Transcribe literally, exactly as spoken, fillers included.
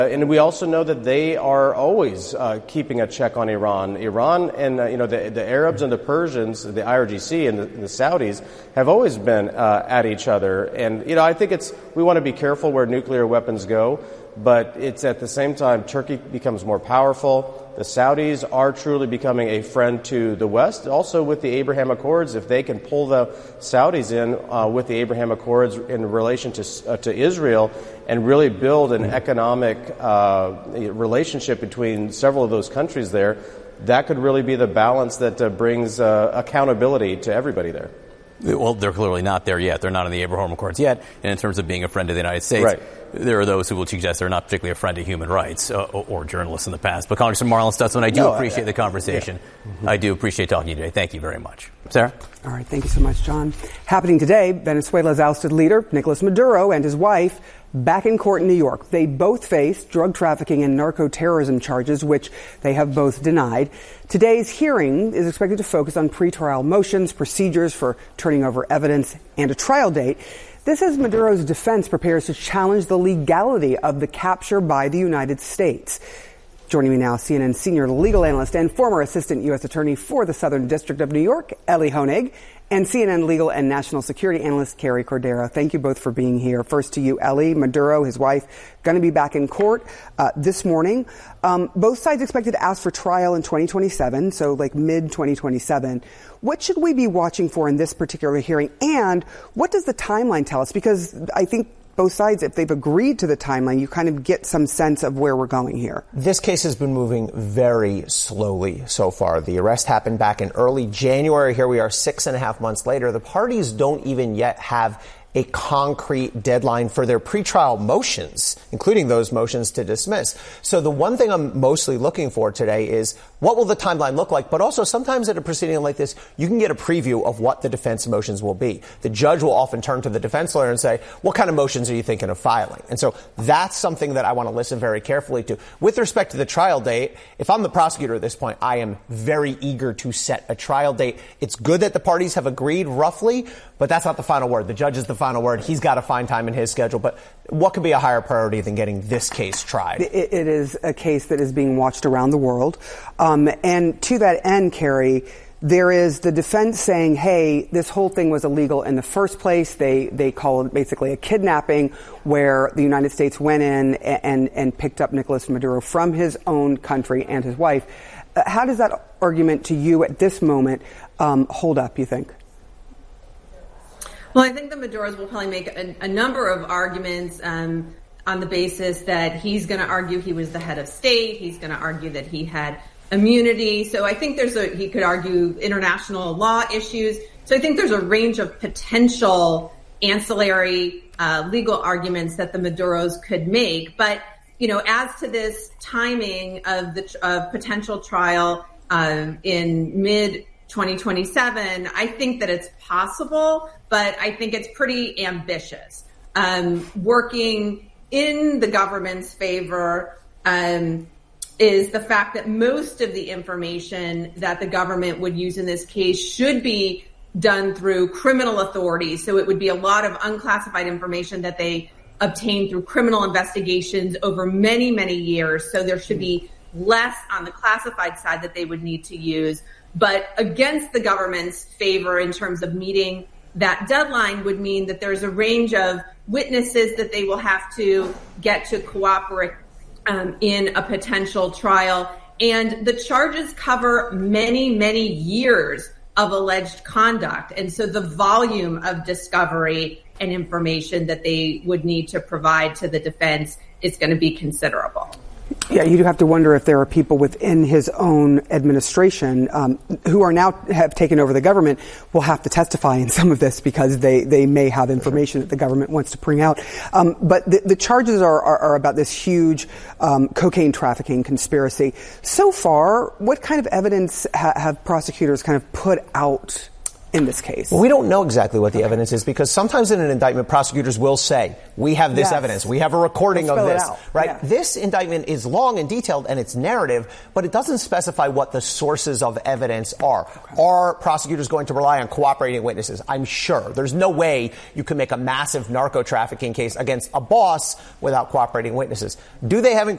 And we also know that they are always uh, keeping a check on Iran. Iran and uh, you know the, the Arabs and the Persians, the I R G C and the, and the Saudis have always been uh, at each other. And you know I think it's we want to be careful where nuclear weapons go, but it's at the same time Turkey becomes more powerful. The Saudis are truly becoming a friend to the West. Also with the Abraham Accords, if they can pull the Saudis in uh, with the Abraham Accords in relation to uh, to Israel and really build an economic uh, relationship between several of those countries there, that could really be the balance that uh, brings uh, accountability to everybody there. Well, they're clearly not there yet. They're not in the Abraham Accords yet. And in terms of being a friend of the United States, right. There are those who will suggest they're not particularly a friend of human rights uh, or, or journalists in the past. But Congressman Marlin Stutzman, I do no, appreciate I, I, the conversation. Yeah. Mm-hmm. I do appreciate talking to you today. Thank you very much. Sarah? All right. Thank you so much, John. Happening today, Venezuela's ousted leader, Nicolas Maduro, and his wife back in court in New York. They both face drug trafficking and narco-terrorism charges, which they have both denied. Today's hearing is expected to focus on pretrial motions, procedures for turning over evidence, and a trial date. This as Maduro's defense prepares to challenge the legality of the capture by the United States. Joining me now, C N N senior legal analyst and former assistant U S attorney for the Southern District of New York, Elie Honig, and C N N legal and national security analyst Carrie Cordero. Thank you both for being here. First to you, Elie. Maduro, his wife, going to be back in court uh, this morning. Um, both sides expected to ask for trial in twenty twenty-seven, so like mid twenty twenty-seven. What should we be watching for in this particular hearing? And what does the timeline tell us? Because I think both sides, if they've agreed to the timeline, you kind of get some sense of where we're going here. This case has been moving very slowly so far. The arrest happened back in early January. Here we are six and a half months later. The parties don't even yet have a concrete deadline for their pretrial motions, including those motions to dismiss. So the one thing I'm mostly looking for today is what will the timeline look like? But also sometimes at a proceeding like this, you can get a preview of what the defense motions will be. The judge will often turn to the defense lawyer and say, what kind of motions are you thinking of filing? And so that's something that I want to listen very carefully to. With respect to the trial date, if I'm the prosecutor at this point, I am very eager to set a trial date. It's good that the parties have agreed roughly, but that's not the final word. The judge is the final word. He's got to find time in his schedule. But what could be a higher priority than getting this case tried? It, it is a case that is being watched around the world. Um, and to that end, Carrie, there is the defense saying, hey, this whole thing was illegal in the first place. They they call it basically a kidnapping where the United States went in and, and, and picked up Nicolas Maduro from his own country and his wife. Uh, how does that argument to you at this moment um, hold up, you think? Well, I think the Maduros will probably make a, a number of arguments um, on the basis that he's going to argue he was the head of state. He's going to argue that he had immunity. So I think there's a, he could argue international law issues. So I think there's a range of potential ancillary uh, legal arguments that the Maduros could make. But, you know, as to this timing of the of potential trial um, in mid twenty twenty-seven, I think that it's possible, but I think it's pretty ambitious. Um, working in the government's favor um, is the fact that most of the information that the government would use in this case should be done through criminal authorities. So it would be a lot of unclassified information that they obtained through criminal investigations over many, many years. So there should be less on the classified side that they would need to use. But against the government's favor in terms of meeting that deadline would mean that there's a range of witnesses that they will have to get to cooperate um, in a potential trial. And the charges cover many, many years of alleged conduct. And so the volume of discovery and information that they would need to provide to the defense is going to be considerable. Yeah, you do have to wonder if there are people within his own administration um, who are now have taken over the government will have to testify in some of this because they, they may have information that the government wants to bring out. Um, but the, the charges are, are, are about this huge um, cocaine trafficking conspiracy. So far, what kind of evidence ha- have prosecutors kind of put out in this case. Well, we don't know exactly what the okay. evidence is because sometimes in an indictment, prosecutors will say, we have this yes. evidence. We have a recording we'll of this. Right? Yeah. This indictment is long and detailed and it's narrative, but it doesn't specify what the sources of evidence are. Okay. Are prosecutors going to rely on cooperating witnesses? I'm sure. There's no way you can make a massive narco trafficking case against a boss without cooperating witnesses. Do they have